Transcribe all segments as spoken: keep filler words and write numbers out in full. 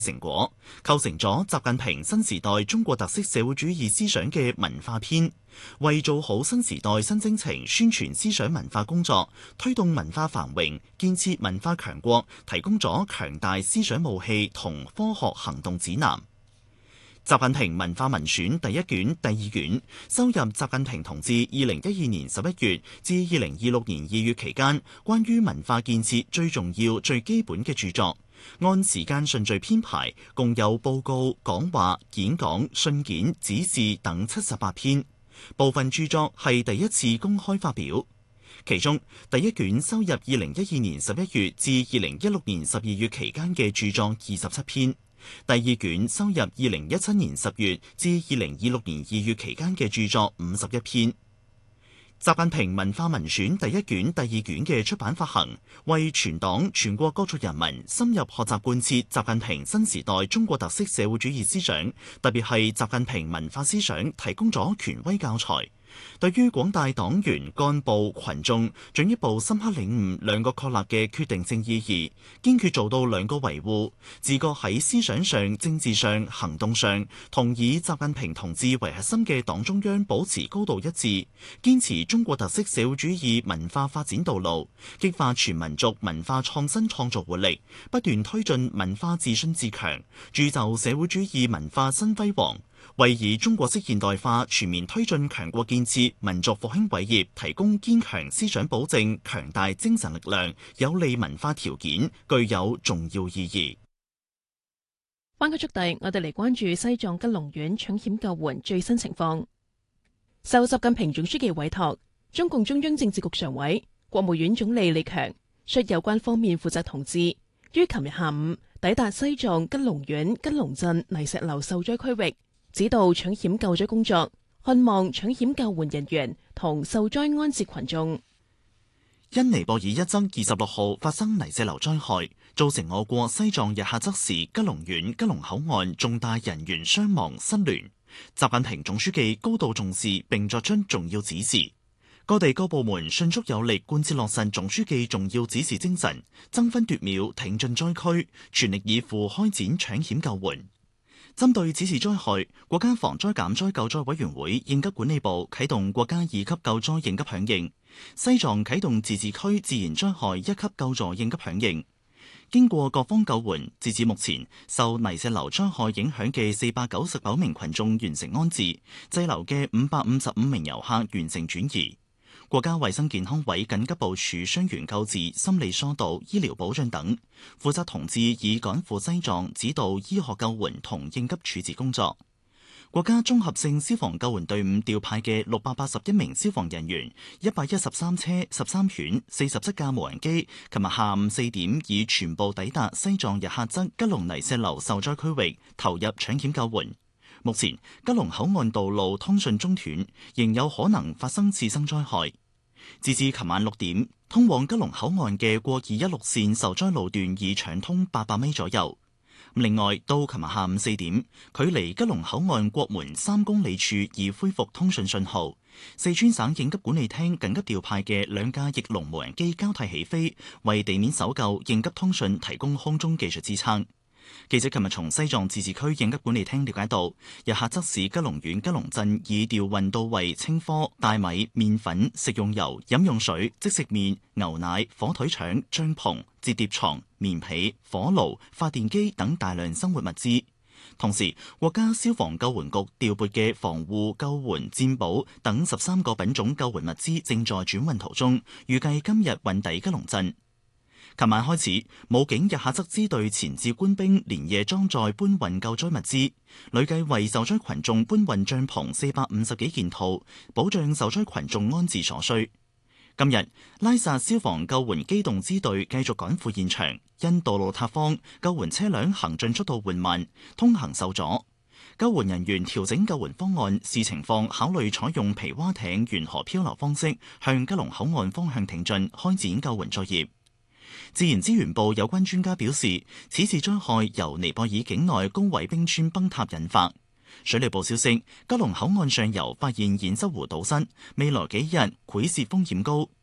成果，構成咗習近平新時代中國特色社會主義思想嘅文化篇，為做好新時代新征程宣傳思想文化工作，推動文化繁榮、建設文化強國，提供咗強大思想武器同科學行動指南。習近平文化文選第一卷、第二卷收入習近平同志二零一二年十一月至二零二六年二月期間關於文化建設最重要、最基本嘅著作。按時間順序編排，共有報告、講話、演講、信件、指示等七十八篇。部分著作係第一次公開發表。其中第一卷收入二零一二年十一月至二零一六年十二月期間嘅著作二十七篇。第二卷收入二零一七年十月至二零二六年二月期間嘅著作五十一篇。習近平文化文選第一卷、第二卷嘅出版發行，為全黨全國各族人民深入學習貫徹習近平新時代中國特色社會主義思想，特別係習近平文化思想，提供咗權威教材。對於廣大黨員幹部群眾進一步深刻領悟兩個確立嘅決定性意義，堅決做到兩個維護，自覺喺思想上、政治上、行動上同以習近平同志為核心嘅黨中央保持高度一致，堅持中國特色社會主義文化發展道路，激發全民族文化創新創造活力，不斷推進文化自信自強，鑄就社會主義文化新輝煌，為以中國式現代化全面推進強國建設、民族復興偉業提供堅強思想保證、強大精神力量、有利文化條件，具有重要意義。 翻個速遞，我哋嚟關注西藏吉隆縣搶險救援最新情況。受習近平總書記委託，中共中央政治局常委、國務院總理李強率有關方面負責同志，於琴日下午抵達西藏吉隆縣吉隆鎮泥石流受災區域，指導搶險救災工作，看望搶險救援人員同受災安置群眾。 因尼泊爾一則二十六號發生泥石流災害，造成我國西藏日喀則市吉隆縣吉隆口岸重大人員傷亡失聯。習近平總書記高度重視並作出重要指示，各地各部門迅速有力貫徹落實總書記重要指示精神，爭分奪秒挺進災區，全力以赴開展搶險救援。針對此次災害，國家防災減災救災委員會應急管理部啟動國家二級救災應急響應，西藏啟動自治區自然災害一級救助應急響應。經過各方救援，截至目前，受泥石流災害影響嘅四百九十九名群眾完成安置，滯留嘅五百五十五名遊客完成轉移。國家衛生健康委緊急部署傷員救治、心理疏導、醫療保障等，負責同志已趕赴西藏指導醫學救援同應急處置工作。國家綜合性消防救援隊伍調派嘅六百八十一名消防人員、一百一十三車、十三犬、四十七架無人機，琴日下午四點已全部抵達西藏日喀則吉隆泥石流受災區域，投入搶險救援。目前吉隆口岸道路通訊中斷，仍有可能發生次生災害。截至琴晚六點，通往吉隆口岸嘅國二一路線受災路段已暢通八百米左右。另外，到琴日下午四點，距離吉隆口岸國門三公里處已恢復通訊信號。四川省應急管理廳緊急調派嘅兩架翼龍無人機交替起飛，為地面搜救、應急通訊提供空中技術支撐。記者琴日從西藏自治區應急管理廳了解到，日喀則市吉隆縣吉隆鎮已調運到位青稞、大米、麵粉、食用油、飲用水、即食麵、牛奶、火腿腸、帳篷、摺疊床、棉被、火爐、發電機等大量生活物資。同時，國家消防救援局調撥嘅防護、救援、佔保等十三個品種救援物資正在轉運途中，預計今日運抵吉隆鎮。琴晚開始，武警日喀則支隊前置官兵連夜裝載搬運救災物資，累計為受災群眾搬運帳篷四百五十幾件套，保障受災群眾安置所需。今日，拉薩消防救援機動支隊繼續趕赴現場，因道路塌方，救援車輛行進速度緩慢，通行受阻。救援人員調整救援方案，視情況考慮採用皮划艇沿河漂流方式，向吉隆口岸方向挺進，開展救援作業。自然資源部有關專家表示，此次災害由尼泊爾境內高位冰川崩塌引發。水利部消息，吉隆口岸上游發現堰塞湖堵塞，未來幾日潰洩風險高。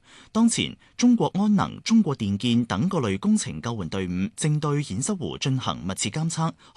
當前，中國安能、中國電建等各類工程救援隊伍正對堰塞湖進行密切監測、